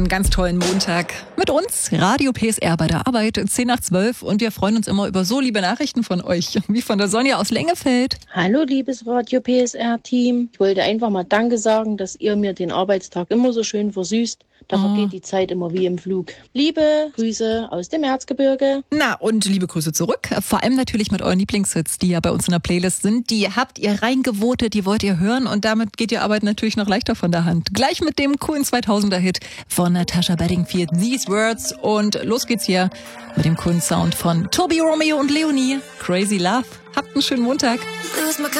einen ganz tollen Montag mit uns. Radio PSR bei der Arbeit, 10 nach 12. Und wir freuen uns immer über so liebe Nachrichten von euch, wie von der Sonja aus Lengefeld. Hallo, liebes Radio PSR-Team. Ich wollte einfach mal Danke sagen, dass ihr mir den Arbeitstag immer so schön versüßt. Da vergeht die Zeit immer wie im Flug. Liebe Grüße aus dem Erzgebirge. Na, und liebe Grüße zurück. Vor allem natürlich mit euren Lieblingshits, die ja bei uns in der Playlist sind. Die habt ihr reingevotet, die wollt ihr hören. Und damit geht die Arbeit natürlich noch leichter von der Hand. Gleich mit dem coolen 2000er-Hit von Natasha Bedingfield, These Words. Und los geht's hier mit dem coolen Sound von Tobi, Romeo und Leonie. Crazy Love. Habt einen schönen Montag.